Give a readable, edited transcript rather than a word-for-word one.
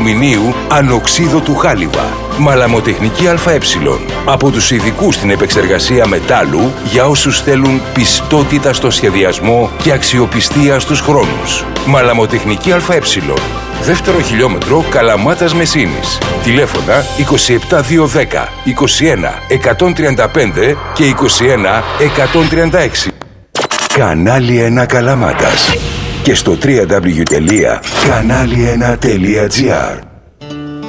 αλουμινίου, ανοξίδωτου χάλιβα. Μαλαμοτεχνική ΑΕ. Από τους ειδικούς στην επεξεργασία μετάλλου για όσους θέλουν πιστότητα στο σχεδιασμό και αξιοπιστία στους χρόνους. Μαλαμοτεχνική ΑΕ. Δεύτερο χιλιόμετρο Καλαμάτας Μεσίνης. Τηλέφωνα 27210, 21 135 και 21 136. Κανάλι 1 Καλαμάτας. Και στο www.kanali1.gr.